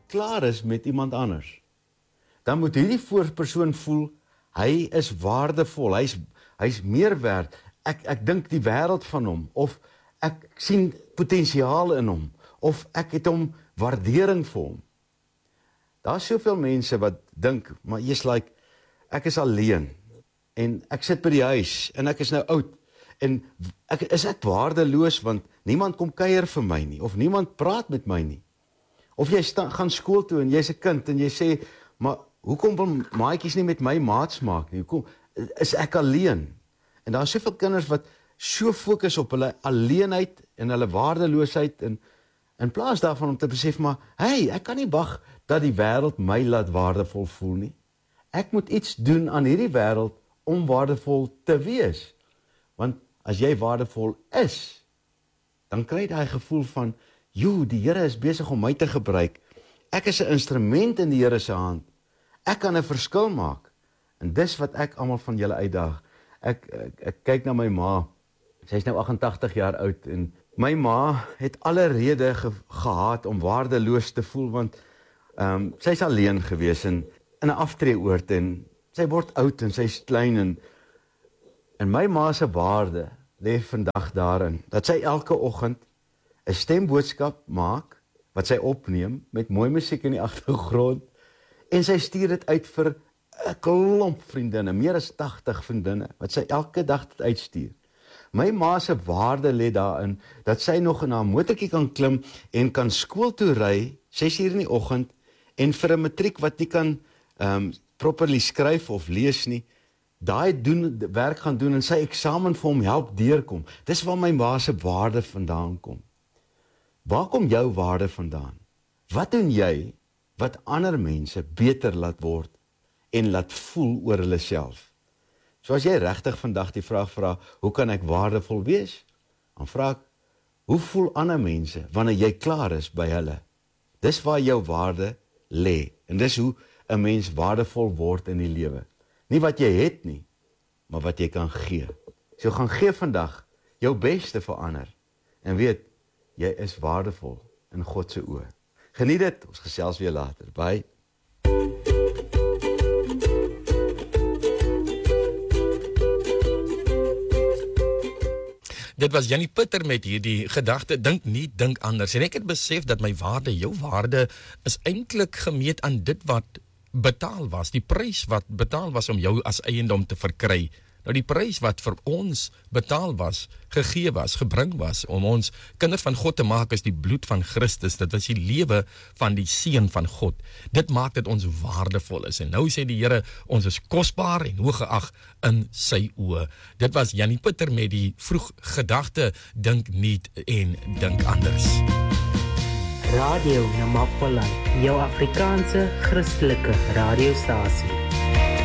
klaar is met iemand anders, dan moet hierdie voorpersoon voel, hy is waardevol, hy is meer werd, ek dink die wêreld van hom, of ek sien potensiaal in hom, of ek het hom waardering vir hom. Daar is soveel mense wat dink, maar jy's like, ek is alleen, en ek sit by die huis, en ek is nou oud, en is ek waardeloos, want niemand kom kuier vir my nie, of niemand praat met my nie. Of jy gaan skool toe, en jy's 'n kind, en jy sê, maar hoekom wil maatjies nie met my maats maak nie? Hoekom is ek alleen? En daar is soveel kinders wat so fokus op hulle alleenheid, en hulle waardeloosheid, en in plaas daarvan om te besef, maar, hey, ek kan nie wag dat die wêreld my laat waardevol voel nie. Ek moet iets doen aan hierdie wêreld om waardevol te wees. Want as jy waardevol is, dan kry jy daai gevoel van, die Here is besig om my te gebruik. Ek is 'n instrument in die Here se hand. Ek kan 'n verskil maak. En dis wat ek almal van julle uitdaag. Ek kyk na my ma. Sy is nou 88 jaar oud en my ma het alle rede gehad om waardeloos te voel, want sy is alleen gewees in 'n aftreeoord en sy word oud en sy is klein en my ma se waarde lê vandag daarin, dat sy elke oggend 'n stemboodskap maak, wat sy opneem, met mooi musiek in die agtergrond, en sy stuur dit uit vir 'n klomp vriendinne, meer as 80 vriendinne, wat sy elke dag dit uitstuur. My ma se waarde lê daarin, dat sy nog in haar motortjie kan klim, en kan skool toe ry, 6 uur in die oggend, en vir 'n matriek wat nie kan properly skryf of lees nie, daai werk gaan doen, en sy eksamen vir hom help deurkom. Dis waar my ma se waarde vandaan kom. Waar kom jou waarde vandaan? Wat doen jy, wat ander mense beter laat word, en laat voel oor hulle self? So as jy regtig vandag die vraag vra, hoe kan ek waardevol wees? Dan vra ek, hoe voel ander mense, wanneer jy klaar is by hulle? Dis waar jou waarde lê, en dis hoe 'n mens waardevol word in die lewe. Nie wat jy het nie, maar wat jy kan gee. So gaan gee vandag jou beste vir ander, en weet, jy is waardevol in God se oë. Geniet dit, ons gesels weer later. Bye. Dit was Jannie Putter met hierdie gedagte, dink nie, dink anders. En ek het besef dat my waarde, jou waarde, is eintlik gemeet aan dit wat betaal was, die prys wat betaal was om jou as eiendom te verkry. Nou die prys wat vir ons betaal was, gegee was, gebring was, om ons kinders van God te maak, is die bloed van Christus. Dit was die lewe van die Seun van God. Dit maak dat ons waardevol is. En nou sê die Here, ons is kosbaar en hooggeag in sy oë. Dit was Jannie Putter met die vroeg gedagte, dink nie en dink anders. Radio Namakoland, jou Afrikaanse Christelike radiostasie.